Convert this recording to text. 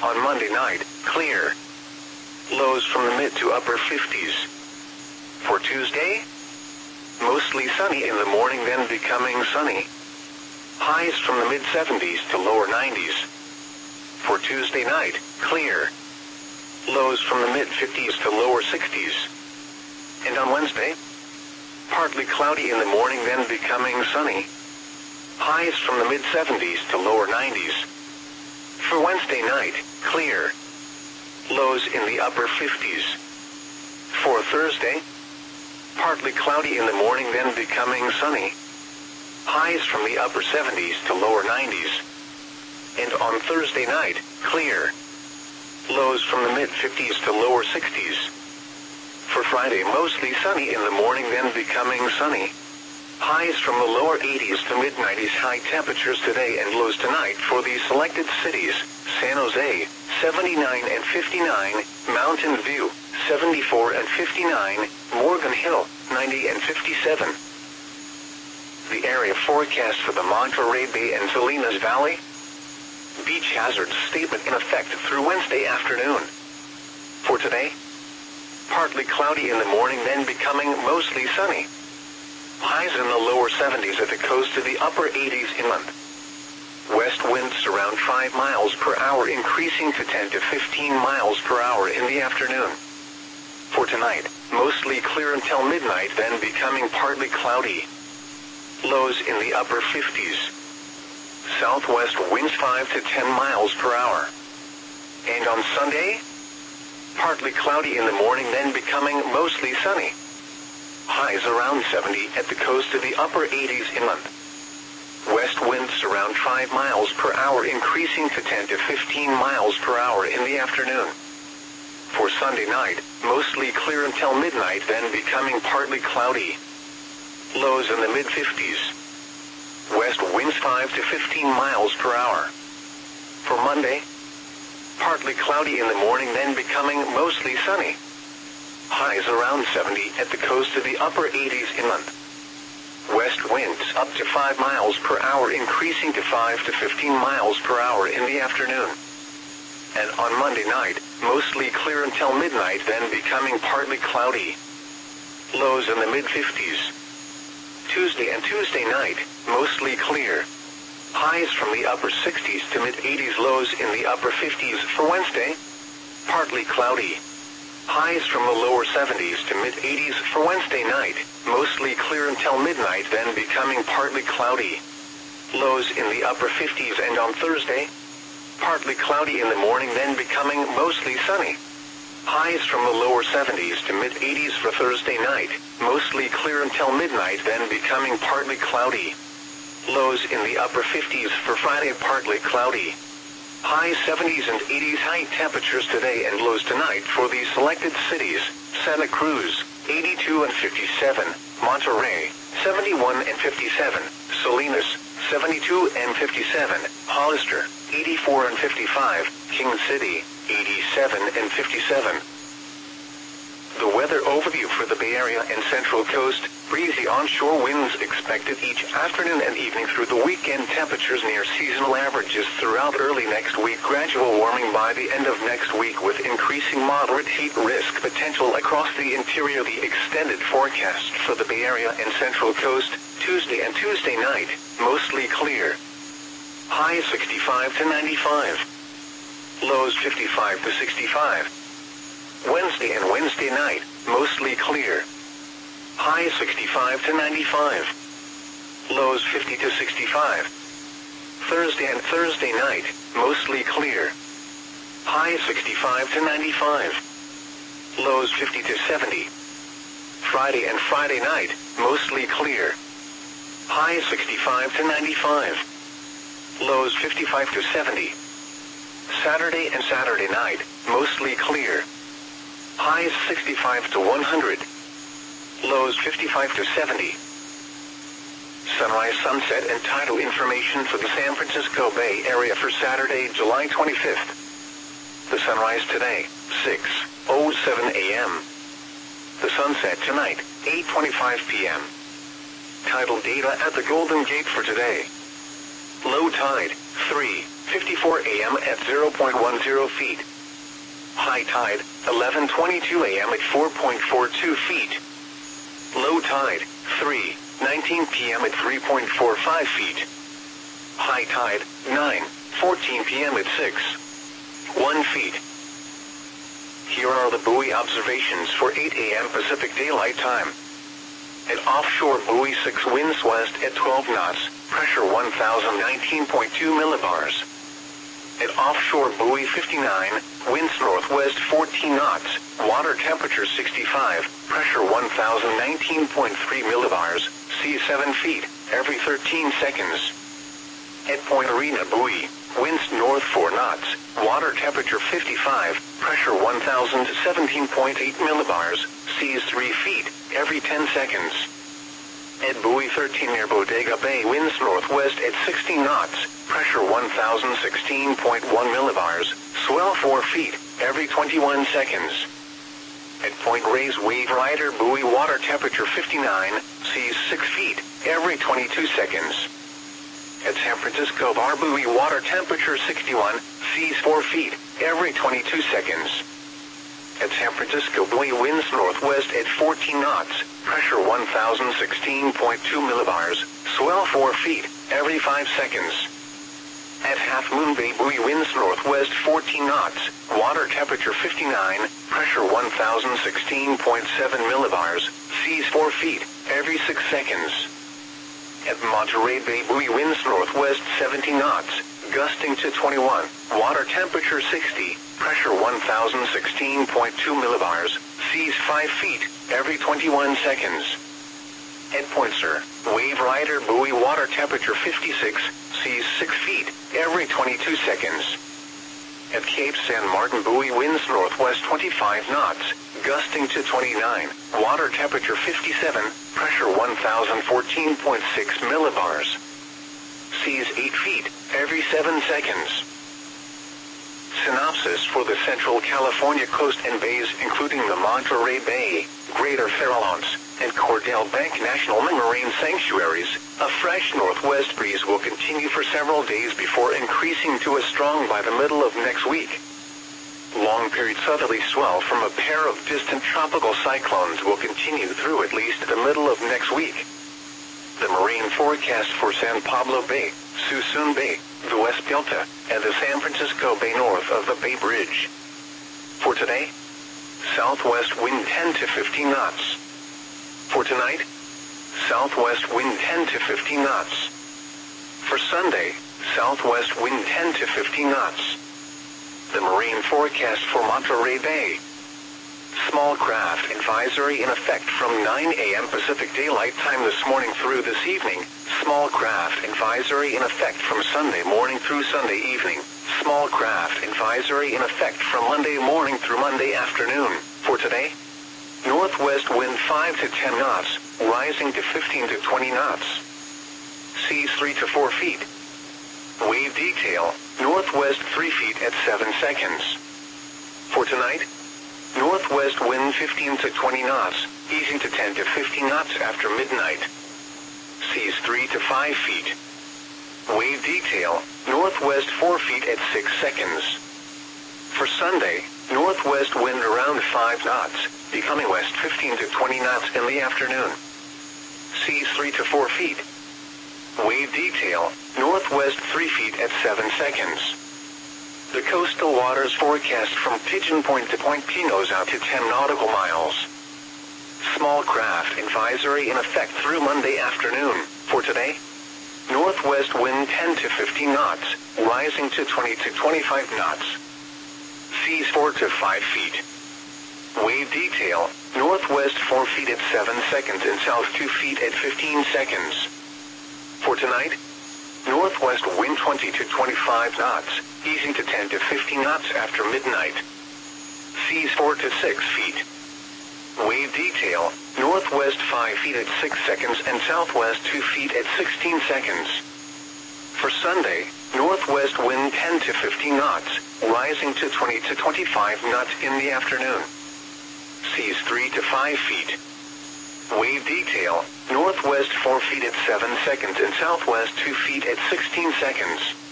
on Monday night, clear. Lows from the mid to upper 50s. For Tuesday, mostly sunny in the morning, then becoming sunny. Highs from the mid-70s to lower 90s. For Tuesday night, clear. Lows from the mid-50s to lower 60s. And on Wednesday, partly cloudy in the morning, then becoming sunny. Highs from the mid-70s to lower 90s. For Wednesday night, clear. Lows in the upper 50s. For Thursday, partly cloudy in the morning, then becoming sunny. Highs from the upper 70s to lower 90s. And on Thursday night, clear. Lows from the mid-50s to lower 60s. For Friday, mostly sunny in the morning, then becoming sunny. Highs from the lower 80s to mid-90s. High temperatures today and lows tonight for the selected cities: San Jose, 79 and 59, Mountain View, 74 and 59, Morgan Hill, 90 and 57. The area forecast for the Monterey Bay and Salinas Valley. Beach hazard statement in effect through Wednesday afternoon. For today, partly cloudy in the morning, then becoming mostly sunny. Highs in the lower 70s at the coast to the upper 80s inland. West winds around 5 miles per hour, increasing to 10 to 15 miles per hour in the afternoon. For tonight, mostly clear until midnight, then becoming partly cloudy. Lows in the upper 50s. Southwest winds 5 to 10 miles per hour. And on Sunday, partly cloudy in the morning, then becoming mostly sunny. Highs around 70 at the coast to the upper 80s inland. West winds around 5 miles per hour, increasing to 10 to 15 miles per hour in the afternoon. For Sunday night, mostly clear until midnight, then becoming partly cloudy. Lows in the mid-50s. West winds 5 to 15 miles per hour. For Monday, partly cloudy in the morning, then becoming mostly sunny. Highs around 70 at the coast to the upper 80s inland. West winds up to 5 miles per hour, increasing to 5 to 15 miles per hour in the afternoon. And on Monday night, mostly clear until midnight, then becoming partly cloudy. Lows in the mid-50s. Tuesday and Tuesday night, mostly clear. Highs from the upper 60s to mid-80s, lows in the upper 50s. For Wednesday, partly cloudy. Highs from the lower 70s to mid-80s. For Wednesday night, mostly clear until midnight, then becoming partly cloudy. Lows in the upper 50s. And on Thursday, partly cloudy in the morning, then becoming mostly sunny. Highs from the lower 70s to mid-80s. For Thursday night, mostly clear until midnight, then becoming partly cloudy. Lows in the upper 50s. For Friday, partly cloudy. Highs 70s and 80s. High temperatures today and lows tonight for the selected cities: Santa Cruz, 82 and 57, Monterey, 71 and 57, Salinas, 72 and 57, Hollister, 84 and 55, King City, 87 and 57. The weather overview for the Bay Area and Central Coast: breezy onshore winds expected each afternoon and evening through the weekend. Temperatures near seasonal averages throughout early next week. Gradual warming by the end of next week with increasing moderate heat risk potential across the interior. The extended forecast for the Bay Area and Central Coast: Tuesday and Tuesday night, mostly clear. Highs 65 to 95. Lows 55 to 65. Wednesday and Wednesday night, mostly clear. Highs 65 to 95. Lows 50 to 65. Thursday and Thursday night, mostly clear. Highs 65 to 95. Lows 50 to 70. Friday and Friday night, mostly clear. Highs 65 to 95. Lows 55 to 70. Saturday and Saturday night, mostly clear. Highs 65 to 100. Lows 55 to 70. Sunrise, sunset, and tidal information for the San Francisco Bay Area for Saturday, July 25th. The sunrise today, 6:07 a.m. The sunset tonight, 8:25 p.m. Tidal data at the Golden Gate for today. Low tide, 3:50 11:54 a.m. at 0.10 feet. High tide, 11:22 a.m. at 4.42 feet. Low tide, 3:19 p.m. at 3.45 feet. High tide, 9:14 p.m. at 6.1 feet. Here are the buoy observations for 8 a.m. Pacific Daylight Time. At offshore buoy 6, winds west at 12 knots, pressure 1019.2 millibars. At offshore buoy 59, winds northwest 14 knots, water temperature 65, pressure 1019.3 millibars, sea 7 feet, every 13 seconds. At Point Arena buoy, winds north 4 knots, water temperature 55, pressure 1017.8 millibars, seas 3 feet, every 10 seconds. At buoy 13 near Bodega Bay, winds northwest at 16 knots, pressure 1016.1 millibars, swell 4 feet, every 21 seconds. At Point Reyes Wave Rider buoy, water temperature 59, seas 6 feet, every 22 seconds. At San Francisco Bar buoy, water temperature 61, seas 4 feet, every 22 seconds. At San Francisco buoy, winds northwest at 14 knots, pressure 1016.2 millibars, swell 4 feet, every 5 seconds. At Half Moon Bay buoy, winds northwest 14 knots, water temperature 59, pressure 1016.7 millibars, seas 4 feet, every 6 seconds. At Monterey Bay buoy, winds northwest 17 knots, gusting to 21, water temperature 60, pressure 1016.2 millibars, seas 5 feet, every 21 seconds. At Point Sur, Wave Rider buoy, water temperature 56, seas 6 feet, every 22 seconds. At Cape San Martin buoy, winds northwest 25 knots, gusting to 29, water temperature 57, pressure 1014.6 millibars. Seas 8 feet, every 7 seconds. Synopsis for the Central California coast and bays, including the Monterey Bay, Greater Farallones, and Cordell Bank National Marine Sanctuaries. A fresh northwest breeze will continue for several days before increasing to a strong by the middle of next week. Long-period southerly swell from a pair of distant tropical cyclones will continue through at least the middle of next week. The marine forecast for San Pablo Bay, Suisun Bay, the West Delta, and the San Francisco Bay north of the Bay Bridge. For today, southwest wind 10 to 15 knots. For tonight, southwest wind 10 to 15 knots. For Sunday, southwest wind 10 to 15 knots. The marine forecast for Monterey Bay. Small craft advisory in effect from 9 a.m. Pacific Daylight Time this morning through this evening. Small craft advisory in effect from Sunday morning through Sunday evening. Small craft advisory in effect from Monday morning through Monday afternoon. For today, northwest wind 5 to 10 knots, rising to 15 to 20 knots. Seas 3 to 4 feet. Wave detail, northwest 3 feet at 7 seconds. For tonight, northwest wind 15 to 20 knots, easing to 10 to 15 knots after midnight. Seas 3 to 5 feet. Wave detail, northwest 4 feet at 6 seconds. For Sunday, northwest wind around 5 knots, becoming west 15 to 20 knots in the afternoon. Seas 3 to 4 feet. Wave detail, northwest 3 feet at 7 seconds. The coastal waters forecast from Pigeon Point to Point Pinos out to 10 nautical miles. Small craft advisory in effect through Monday afternoon. For today, northwest wind 10 to 15 knots, rising to 20 to 25 knots. Seas 4 to 5 feet. Wave detail, northwest 4 feet at 7 seconds and south 2 feet at 15 seconds. For tonight, northwest wind 20 to 25 knots, easing to 10 to 15 knots after midnight. Seas 4 to 6 feet. Wave detail, northwest 5 feet at 6 seconds and southwest 2 feet at 16 seconds. For Sunday, northwest wind 10 to 15 knots, rising to 20 to 25 knots in the afternoon. Seas 3 to 5 feet. Wave detail, northwest 4 feet at 7 seconds and southwest 2 feet at 16 seconds.